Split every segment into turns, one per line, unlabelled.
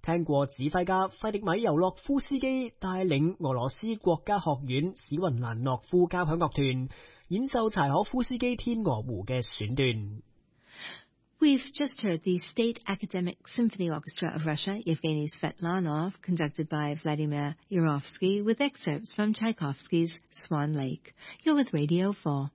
聽過指揮家費迪米尤洛夫斯基帶領俄羅斯國家學院史雲蘭諾夫交響樂團演奏柴可夫斯基天鵝湖嘅選段。
We've just heard the State Academic Symphony Orchestra of Russia, Yevgeny Svetlanov, conducted by Vladimir Yurovsky, with excerpts from Tchaikovsky's Swan Lake. You're with Radio 4.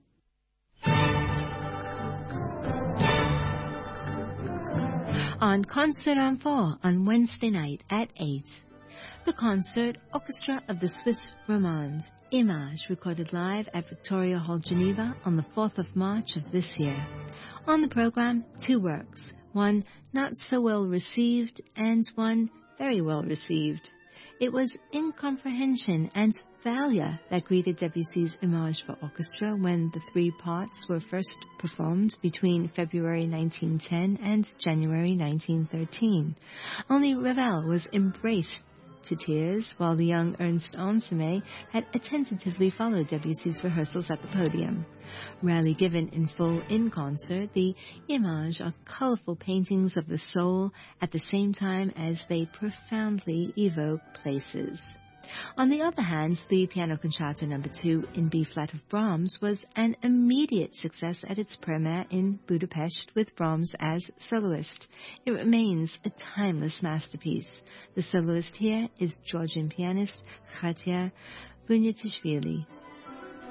On Concert on 4 on Wednesday night at 8. The Concert Orchestra of the Swiss Romands, Image, recorded live at Victoria Hall, Geneva on the 4th of March of this year. On the program, 2 works, one not so well received and one very well received. It was incomprehension and failure that greeted Debussy's Image for Orchestra when the 3 parts were first performed between February 1910 and January 1913. Only Ravel was embraced to tears, while the young Ernst Ansermet had attentively followed Debussy's rehearsals at the podium. Rarely given in full in concert, the Images are colorful paintings of the soul at the same time as they profoundly evoke places. On the other hand, the Piano Concerto No. 2 in B-flat of Brahms was an immediate success at its premiere in Budapest with Brahms as soloist. It remains a timeless masterpiece. The soloist here is Georgian pianist Khatia Bunyatishvili.